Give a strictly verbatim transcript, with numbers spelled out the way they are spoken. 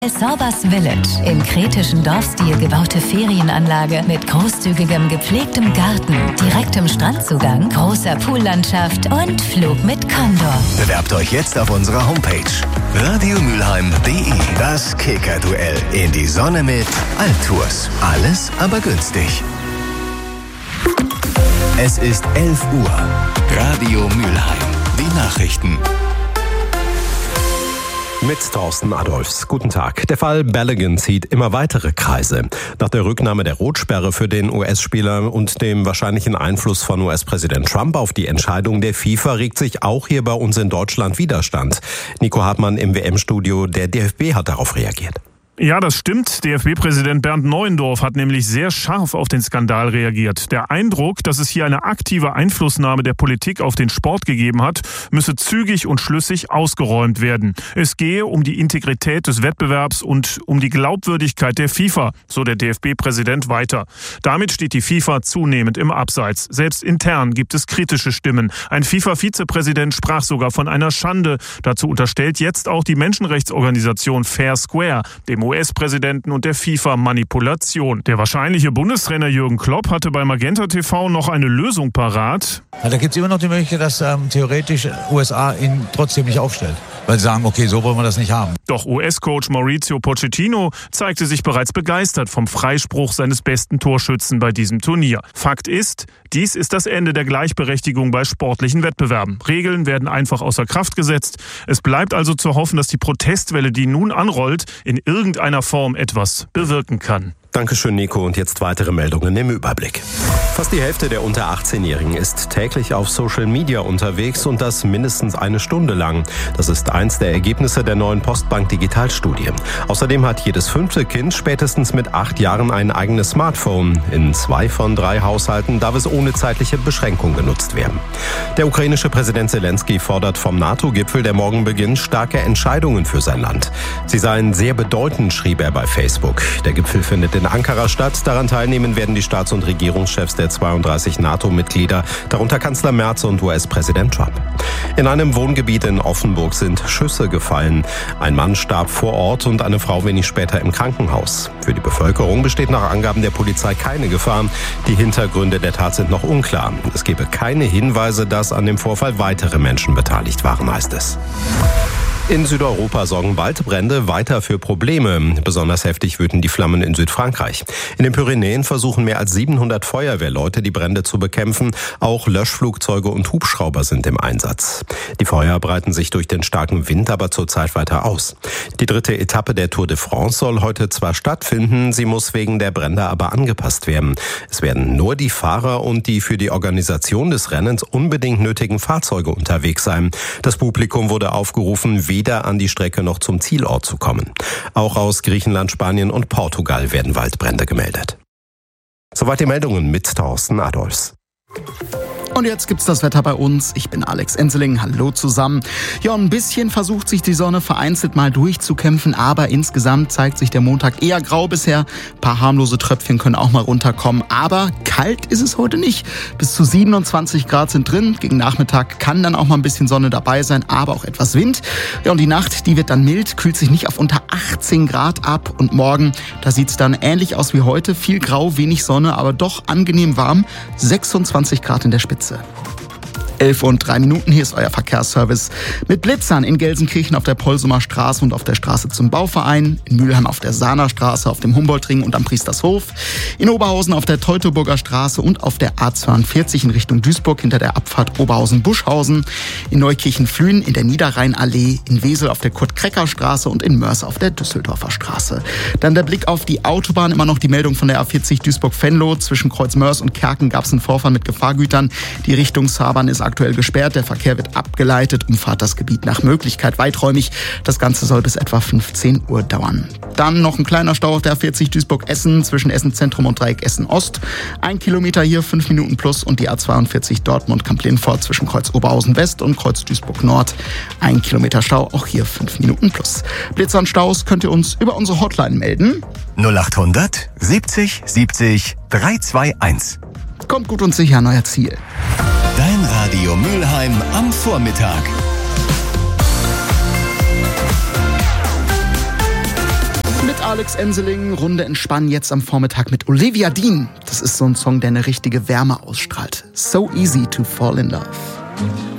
Sorbas Village, im kretischen Dorfstil gebaute Ferienanlage mit großzügigem gepflegtem Garten, direktem Strandzugang, großer Poollandschaft und Flug mit Condor. Bewerbt euch jetzt auf unserer Homepage radiomülheim punkt de. Das Kicker-Duell in die Sonne mit Altours. Alles aber günstig. Es ist elf Uhr. Radio Mülheim. Die Nachrichten. Mit Thorsten Adolfs. Guten Tag. Der Fall Balogun zieht immer weitere Kreise. Nach der Rücknahme der Rotsperre für den U S-Spieler und dem wahrscheinlichen Einfluss von U S-Präsident Trump auf die Entscheidung der FIFA regt sich auch hier bei uns in Deutschland Widerstand. Nico Hartmann im W M-Studio. Der D F B hat darauf reagiert. Ja, das stimmt. D F B-Präsident Bernd Neuendorf hat nämlich sehr scharf auf den Skandal reagiert. Der Eindruck, dass es hier eine aktive Einflussnahme der Politik auf den Sport gegeben hat, müsse zügig und schlüssig ausgeräumt werden. Es gehe um die Integrität des Wettbewerbs und um die Glaubwürdigkeit der FIFA, so der D F B-Präsident weiter. Damit steht die FIFA zunehmend im Abseits. Selbst intern gibt es kritische Stimmen. Ein FIFA-Vizepräsident sprach sogar von einer Schande. Dazu unterstellt jetzt auch die Menschenrechtsorganisation Fair Square, dem U S-Präsidenten und der FIFA Manipulation. Der wahrscheinliche Bundestrainer Jürgen Klopp hatte bei Magenta T V noch eine Lösung parat. Ja, da gibt es immer noch die Möglichkeit, dass ähm, theoretisch U S A ihn trotzdem nicht aufstellt. Weil sie sagen, okay, so wollen wir das nicht haben. Doch U S-Coach Mauricio Pochettino zeigte sich bereits begeistert vom Freispruch seines besten Torschützen bei diesem Turnier. Fakt ist, dies ist das Ende der Gleichberechtigung bei sportlichen Wettbewerben. Regeln werden einfach außer Kraft gesetzt. Es bleibt also zu hoffen, dass die Protestwelle, die nun anrollt, in irgendeiner Form etwas bewirken kann. Dankeschön, Nico. Und jetzt weitere Meldungen im Überblick. Fast die Hälfte der unter achtzehn-Jährigen ist täglich auf Social Media unterwegs und das mindestens eine Stunde lang. Das ist eins der Ergebnisse der neuen Postbank Digitalstudie. Außerdem hat jedes fünfte Kind spätestens mit acht Jahren ein eigenes Smartphone. In zwei von drei Haushalten darf es ohne zeitliche Beschränkung genutzt werden. Der ukrainische Präsident Zelensky fordert vom NATO-Gipfel, der morgen beginnt, starke Entscheidungen für sein Land. Sie seien sehr bedeutend, schrieb er bei Facebook. Der Gipfel findet in Ankara statt. Daran teilnehmen werden die Staats- und Regierungschefs der zweiunddreißig NATO-Mitglieder, darunter Kanzler Merz und U S-Präsident Trump. In einem Wohngebiet in Offenburg sind Schüsse gefallen. Ein Mann starb vor Ort und eine Frau wenig später im Krankenhaus. Für die Bevölkerung besteht nach Angaben der Polizei keine Gefahr. Die Hintergründe der Tat sind noch unklar. Es gebe keine Hinweise, dass an dem Vorfall weitere Menschen beteiligt waren, heißt es. In Südeuropa sorgen Waldbrände weiter für Probleme. Besonders heftig wüten die Flammen in Südfrankreich. In den Pyrenäen versuchen mehr als siebenhundert Feuerwehrleute, die Brände zu bekämpfen. Auch Löschflugzeuge und Hubschrauber sind im Einsatz. Die Feuer breiten sich durch den starken Wind aber zurzeit weiter aus. Die dritte Etappe der Tour de France soll heute zwar stattfinden, sie muss wegen der Brände aber angepasst werden. Es werden nur die Fahrer und die für die Organisation des Rennens unbedingt nötigen Fahrzeuge unterwegs sein. Das Publikum wurde aufgerufen, weder an die Strecke noch zum Zielort zu kommen. Auch aus Griechenland, Spanien und Portugal werden Waldbrände gemeldet. Soweit die Meldungen mit Thorsten Adolfs. Und jetzt gibt's das Wetter bei uns. Ich bin Alex Enseling. Hallo zusammen. Ja, ein bisschen versucht sich die Sonne vereinzelt mal durchzukämpfen, aber insgesamt zeigt sich der Montag eher grau bisher. Ein paar harmlose Tröpfchen können auch mal runterkommen, aber kalt ist es heute nicht. Bis zu siebenundzwanzig Grad sind drin. Gegen Nachmittag kann dann auch mal ein bisschen Sonne dabei sein, aber auch etwas Wind. Ja, und die Nacht, die wird dann mild, kühlt sich nicht auf unter achtzehn Grad ab. Und morgen, da sieht's dann ähnlich aus wie heute. Viel grau, wenig Sonne, aber doch angenehm warm. sechsundzwanzig Grad in der Spitze. elf und drei Minuten, hier ist euer Verkehrsservice. Mit Blitzern in Gelsenkirchen auf der Polsumer Straße und auf der Straße zum Bauverein, in Mülheim auf der Sahner Straße, auf dem Humboldtring und am Priestershof, in Oberhausen auf der Teutoburger Straße und auf der A zweiundvierzig in Richtung Duisburg hinter der Abfahrt Oberhausen-Buschhausen, in Neukirchen-Flühen in der Niederrheinallee, in Wesel auf der Kurt-Krecker-Straße und in Mörs auf der Düsseldorfer Straße. Dann der Blick auf die Autobahn, immer noch die Meldung von der A vierzig Duisburg-Venlo. Zwischen Kreuz Mörs und Kerken gab es einen Vorfall mit Gefahrgütern. Die Richtungsfahrbahn ist aktuell gesperrt, der Verkehr wird abgeleitet, umfahrt das Gebiet nach Möglichkeit weiträumig. Das Ganze soll bis etwa fünfzehn Uhr dauern. Dann noch ein kleiner Stau auf der A vierzig Duisburg-Essen zwischen Essen-Zentrum und Dreieck Essen-Ost. Ein Kilometer hier, fünf Minuten plus und die A zweiundvierzig Dortmund-Kamp-Lindfort zwischen Kreuz Oberhausen-West und Kreuz Duisburg-Nord. Ein Kilometer Stau, auch hier fünf Minuten plus. Blitzer und Staus könnt ihr uns über unsere Hotline melden. null achthundert siebzig siebzig dreihunderteinundzwanzig. Kommt gut und sicher an euer Ziel. Dein Radio Mülheim am Vormittag. Mit Alex Enseling, Runde entspannen jetzt am Vormittag mit Olivia Dean. Das ist so ein Song, der eine richtige Wärme ausstrahlt. So easy to fall in love.